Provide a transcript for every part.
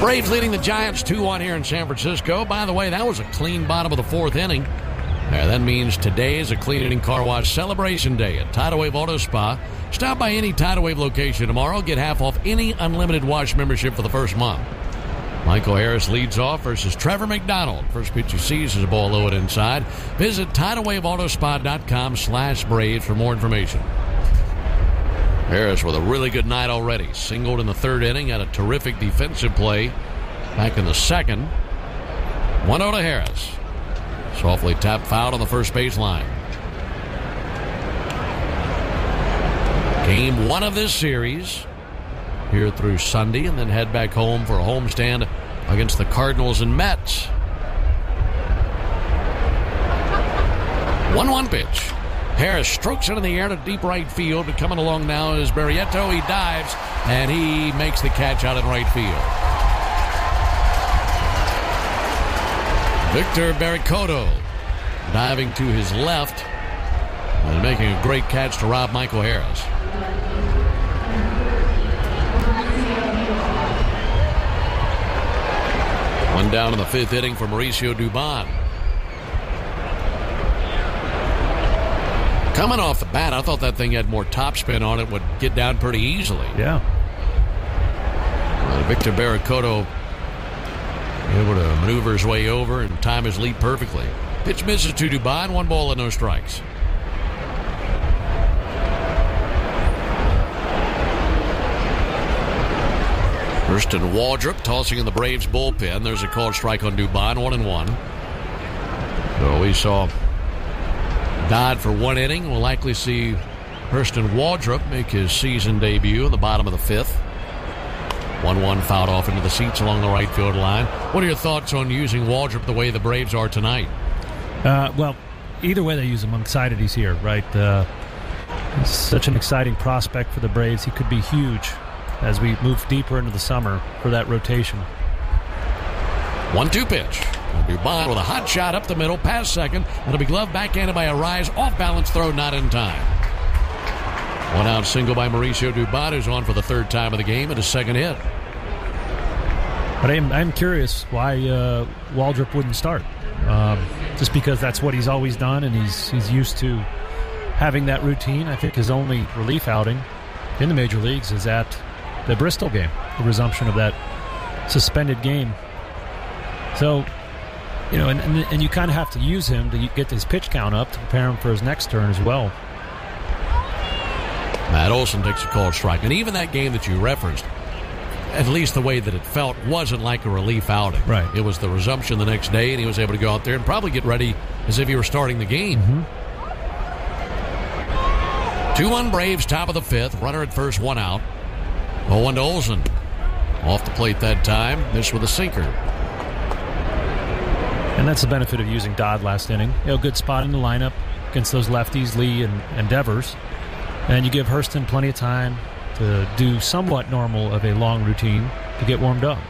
Braves leading the Giants 2-1 here in San Francisco. By the way, that was a clean bottom of the fourth inning. That means today is a clean inning car wash celebration day at Tidal Wave Auto Spa. Stop by any Tidal Wave location tomorrow. Get half off any unlimited wash membership for the first month. Michael Harris leads off versus Trevor McDonald. First pitch he sees is a ball low and inside. Visit TidalWaveAutoSpa.com/Braves for more information. Harris with a really good night already. Singled in the third inning, had a terrific defensive play back in the second. 1-0 to Harris. Softly tapped foul on the first base line. Game 1 of this series here through Sunday, and then head back home for a homestand against the Cardinals and Mets. 1-1 pitch. Harris strokes it in the air to deep right field, but coming along now is Barrientos. He dives, and he makes the catch out in right field. Victor Barrientos diving to his left and making a great catch to rob Michael Harris. One down in the fifth inning for Mauricio Dubon. Coming off the bat, I thought that thing had more topspin on it, would get down pretty easily. Yeah. Victor Barrientos able to maneuver his way over and time his leap perfectly. Pitch misses to Dubon, 1 ball and no strikes. Hurston Waldrop tossing in the Braves bullpen. There's a called strike on Dubon, 1-1. So we saw Dodd for 1 inning. We'll likely see Hurston Waldrop make his season debut in the bottom of the fifth. 1-1 fouled off into the seats along the right field line. What are your thoughts on using Waldrop the way the Braves are tonight? Well, either way they use him, I'm excited he's here, right? He's such an exciting prospect for the Braves. He could be huge as we move deeper into the summer for that rotation. 1-2 pitch. Dubon with a hot shot up the middle, past second. It'll be gloved backhanded by Arraez. Off-balance throw, not in time. 1 out single by Mauricio Dubon, who's on for the third time of the game and his second hit. But I'm curious why Waldrop wouldn't start. Just because that's what he's always done, and he's used to having that routine. I think his only relief outing in the major leagues is at the Bristol game, the resumption of that suspended game. So, you know, and you kind of have to use him to get his pitch count up to prepare him for his next turn as well. Matt Olson takes a called strike. And even that game that you referenced, at least the way that it felt, wasn't like a relief outing. Right. It was the resumption the next day, and he was able to go out there and probably get ready as if he were starting the game. Mm-hmm. 2-1 Braves, top of the fifth. Runner at first, 1 out. 0-1 to Olson. Off the plate that time. This with a sinker. And that's the benefit of using Dodd last inning. You know, good spot in the lineup against those lefties, Lee and Devers. And you give Hurston plenty of time to do somewhat normal of a long routine to get warmed up.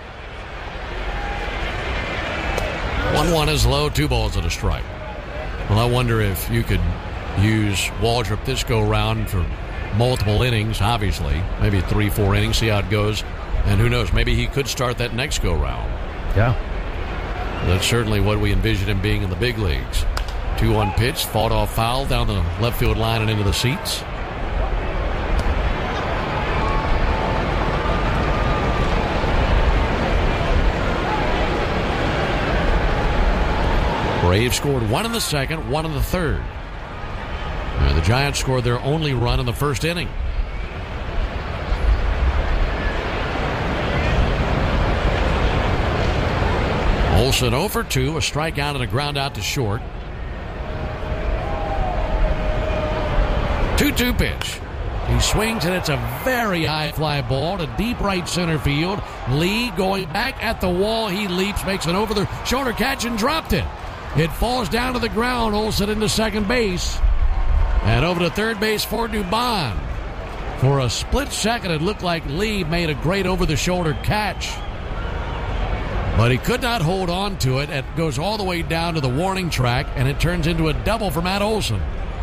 1-1 is low, 2 balls and a strike. Well, I wonder if you could use Waldrop this go-round for multiple innings, obviously. Maybe 3-4 innings, see how it goes. And who knows, maybe he could start that next go-round. Yeah. That's certainly what we envision him being in the big leagues. 2-1 pitch, fought off foul down the left field line and into the seats. Braves scored 1 in the second, 1 in the third. The Giants scored their only run in the first inning. Olson 0 for 2, a strikeout and a ground out to short. 2-2 pitch. He swings, and it's a very high fly ball to deep right center field. Lee going back at the wall. He leaps, makes an over-the-shoulder catch, and dropped it. It falls down to the ground. Olson into second base. And over to third base for Dubon. For a split second, it looked like Lee made a great over-the-shoulder catch. But he could not hold on to it. It goes all the way down to the warning track, and it turns into a double for Matt Olson.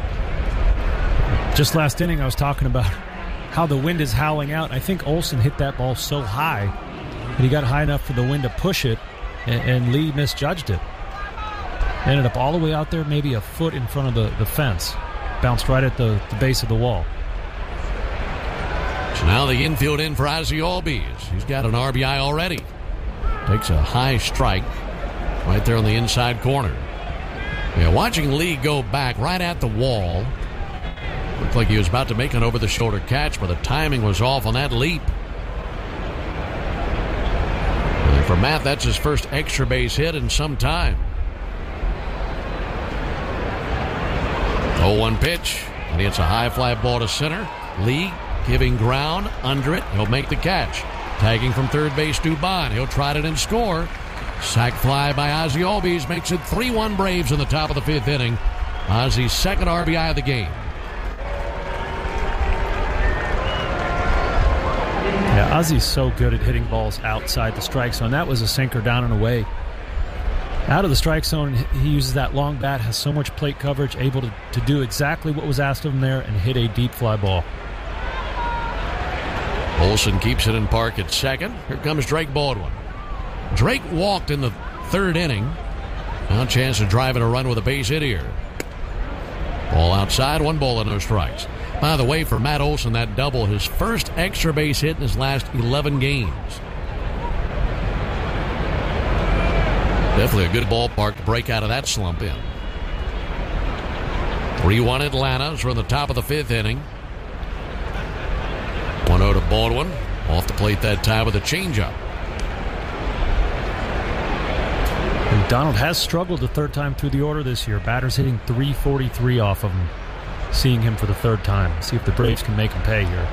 Just last inning, I was talking about how the wind is howling out. I think Olson hit that ball so high and he got high enough for the wind to push it, and Lee misjudged it. Ended up all the way out there, maybe a foot in front of the fence. Bounced right at the base of the wall. So now the infield in for Ozzie Albies. He's got an RBI already. Takes a high strike right there on the inside corner. Yeah, watching Lee go back right at the wall. Looked like he was about to make an over-the-shoulder catch, but the timing was off on that leap. And for Matt, that's his first extra base hit in some time. 0-1 pitch, and it's a high fly ball to center. Lee giving ground under it. He'll make the catch. Tagging from third base, Dubon. He'll trot it and score. Sac fly by Ozzie Albies makes it 3-1 Braves in the top of the fifth inning. Ozzie's second RBI of the game. Yeah, Ozzie's so good at hitting balls outside the strike zone. That was a sinker down and away. Out of the strike zone, he uses that long bat, has so much plate coverage, able to do exactly what was asked of him there and hit a deep fly ball. Olson keeps it in park at second. Here comes Drake Baldwin. Drake walked in the third inning. Now a chance to drive in a run with a base hit here. Ball outside, 1 ball and no strikes. By the way, for Matt Olson, that double, his first extra base hit in his last 11 games. Definitely a good ballpark to break out of that slump in. 3-1 Atlanta as we're in the top of the fifth inning. 1-0 to Baldwin. Off the plate that time with a changeup. And Donald has struggled the third time through the order this year. Batters hitting .343 off of him. Seeing him for the third time. See if the Braves can make him pay here.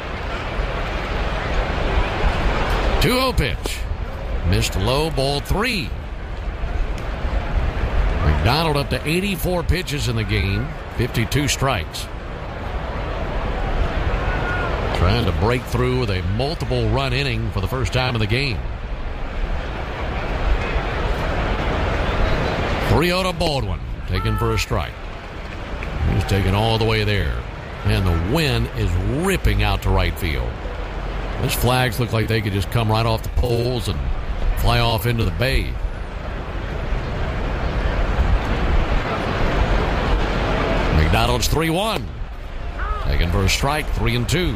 2-0 pitch. Missed low, ball 3. McDonald up to 84 pitches in the game, 52 strikes. Trying to break through with a multiple run inning for the first time in the game. 3-0 to Baldwin, taken for a strike. He's taken all the way there. And the wind is ripping out to right field. Those flags look like they could just come right off the poles and fly off into the bay. McDonald's 3-1. Taken for a strike, 3-2.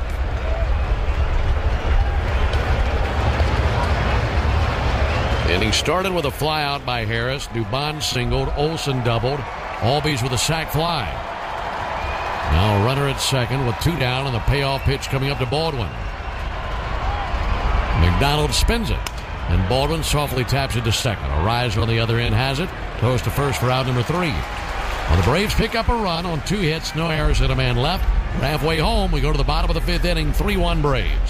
Inning started with a fly out by Harris. Dubon singled. Olson doubled. Albies with a sac fly. Now a runner at second with 2 down and the payoff pitch coming up to Baldwin. McDonald spins it. And Baldwin softly taps it to second. A riser on the other end has it. Goes to first for out number 3. Well, the Braves pick up a run on 2 hits, no errors, and a man left. We're halfway home. We go to the bottom of the fifth inning, 3-1 Braves.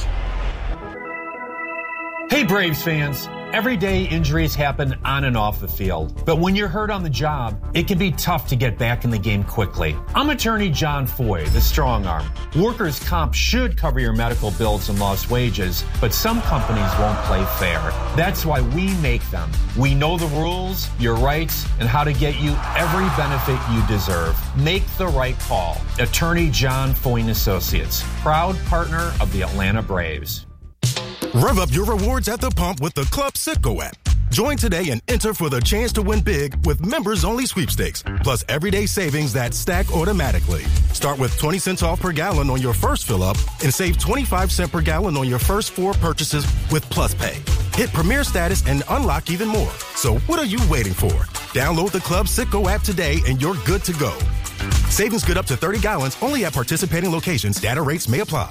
Hey, Braves fans. Everyday injuries happen on and off the field. But when you're hurt on the job, it can be tough to get back in the game quickly. I'm attorney John Foy, the strong arm. Workers' comp should cover your medical bills and lost wages, but some companies won't play fair. That's why we make them. We know the rules, your rights, and how to get you every benefit you deserve. Make the right call. Attorney John Foy & Associates, proud partner of the Atlanta Braves. Rev up your rewards at the pump with the Club Citgo app. Join today and enter for the chance to win big with members-only sweepstakes, plus everyday savings that stack automatically. Start with 20 cents off per gallon on your first fill-up and save 25 cents per gallon on your first 4 purchases with Plus Pay. Hit Premier status and unlock even more. So what are you waiting for? Download the Club Citgo app today and you're good to go. Savings good up to 30 gallons only at participating locations. Data rates may apply.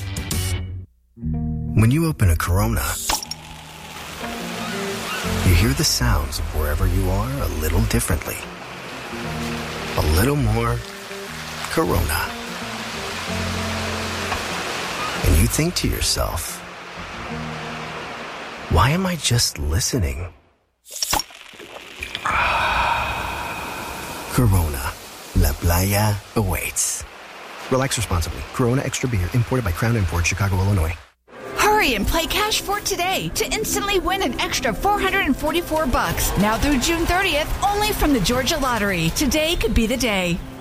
When you open a Corona, you hear the sounds of wherever you are a little differently. A little more Corona. And you think to yourself, why am I just listening? Corona. La Playa awaits. Relax responsibly. Corona Extra Beer, imported by Crown Imports, Chicago, Illinois. Hurry and play Cash for today to instantly win an extra $444. Now through June 30th, only from the Georgia Lottery. Today could be the day.